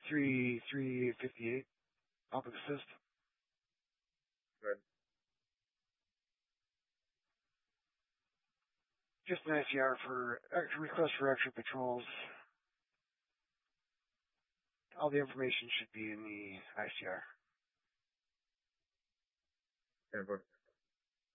358 optic assist. Good. Just an ICR for request for extra patrols. All the information should be in the ICR. 10-4.